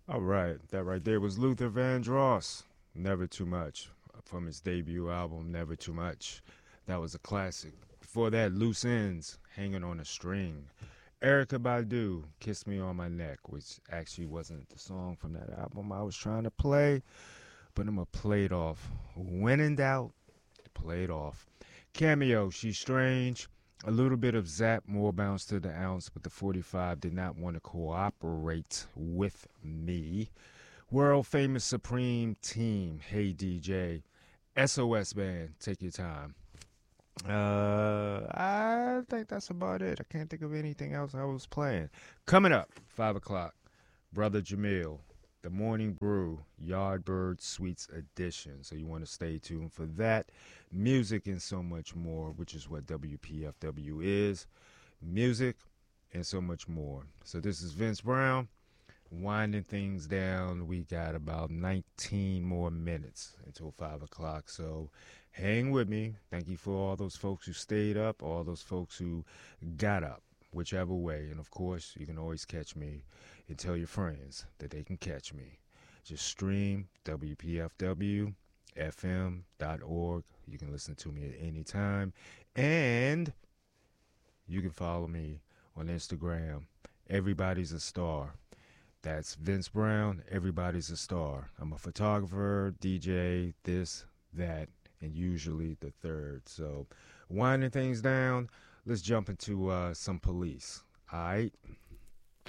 All right, that right there was Luther Vandross. Never Too Much from his debut album, Never Too Much. That was a classic. Before that, Loose Ends, Hanging on a String. Erica Badu, Kiss Me on My Neck, which actually wasn't the song from that album I was trying to play, but I'm going to play it off. When in doubt, play it off. Cameo, She's Strange. A little bit of Zap, more bounce to the ounce, but the 45 did not want to cooperate with me. World famous Supreme Team, Hey DJ. SOS Band, Take Your Time. I think that's about it. I can't think of anything else I was playing. Coming up, 5 o'clock, Brother Jamil, The Morning Brew, Yardbird Suites Edition. So you want to stay tuned for that. Music and so much more, which is what WPFW is. Music and so much more. So this is Vince Brown, winding things down. We got about 19 more minutes until 5 o'clock. So hang with me. Thank you for all those folks who stayed up, all those folks who got up, whichever way. And of course, you can always catch me and tell your friends that they can catch me. Just stream WPFW.fm.org. You can listen to me at any time. And you can follow me on Instagram. Everybody's a Star. That's Vince Brown. Everybody's a Star. I'm a photographer, DJ, this, that, and usually the third. So, winding things down, let's jump into some Police. All right?